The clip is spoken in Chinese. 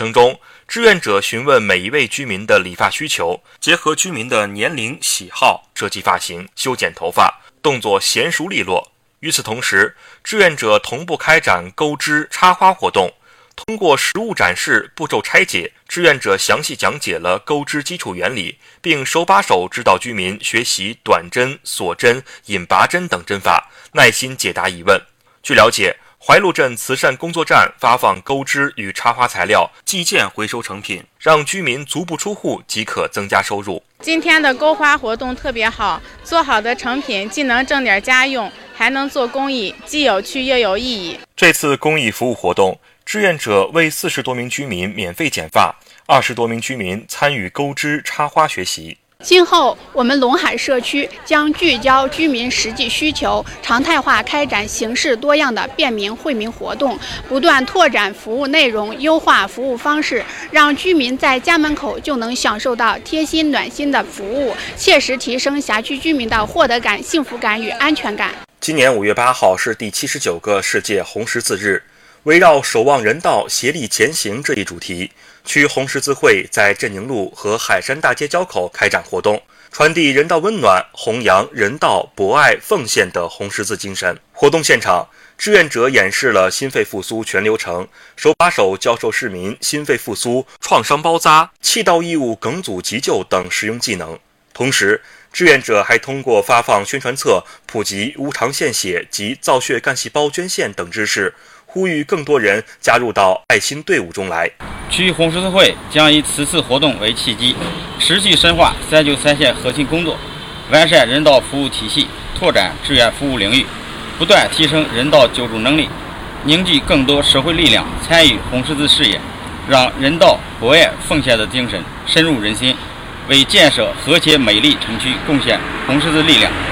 程中，志愿者询问每一位居民的理发需求，结合居民的年龄、喜好设计发型、修剪头发，动作娴熟利落。与此同时，志愿者同步开展钩织、插花活动。通过实物展示、步骤拆解，志愿者详细讲解了钩织基础原理，并手把手指导居民学习短针、锁针、引拔针等针法，耐心解答疑问。据了解，怀路镇慈善工作站发放钩织与插花材料寄件回收成品，让居民足不出户即可增加收入。 今天的钩花活动特别好，做好的成品既能挣点家用，还能做公益，既有趣又有意义。 这次公益服务活动，志愿者为40多名居民免费剪发，20多名居民参与钩织插花学习。 今后我们陇海社区将聚焦居民实际需求，常态化开展形式多样的便民惠民活动，不断拓展服务内容，优化服务方式，让居民在家门口就能享受到贴心暖心的服务，切实提升辖区居民的获得感、幸福感与安全感。 今年5月8号是第79个世界红十字日，围绕守望人道、协力前行这一主题，区红十字会在镇宁路和海山大街交口开展活动，传递人道温暖，弘扬人道、博爱、奉献的红十字精神。活动现场，志愿者演示了心肺复苏全流程，手把手教授市民心肺复苏、创伤包扎、气道异物梗阻急救等实用技能。同时，志愿者还通过发放宣传册，普及无偿献血及造血干细胞捐献等知识，呼吁更多人加入到爱心队伍中来。 区红十字会将以此次活动为契机，持续深化3963线核心工作，完善人道服务体系，拓展志愿服务领域，不断提升人道救助能力，凝聚更多社会力量参与红十字事业，让人道、博爱、奉献的精神深入人心，为建设和谐美丽城区贡献红十字力量。